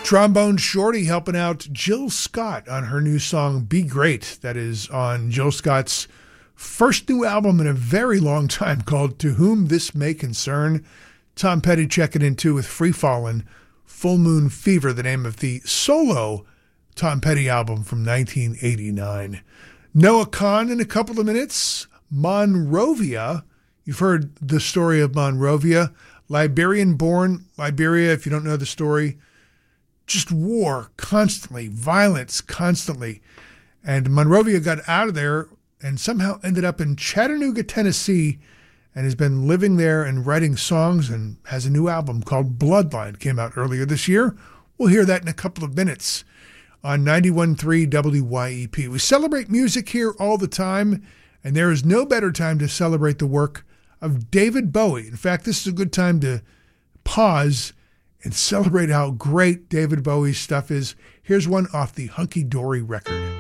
Trombone Shorty helping out Jill Scott on her new song Be Great. That is on Jill Scott's first new album in a very long time called To Whom This May Concern. Tom Petty checking in too with Free Fallin', Full Moon Fever, the name of the solo Tom Petty album from 1989. Noah Kahan in a couple of minutes. Monrovia. You've heard the story of Monrovia. Liberian-born Liberia, if you don't know the story. Just war constantly, violence constantly. And Monrovia got out of there and somehow ended up in Chattanooga, Tennessee, and has been living there and writing songs and has a new album called Bloodline. Came out earlier this year. We'll hear that in a couple of minutes on 91.3 WYEP. We celebrate music here all the time, and there is no better time to celebrate the work of David Bowie. In fact, this is a good time to pause and celebrate how great David Bowie's stuff is. Here's one off the Hunky Dory record.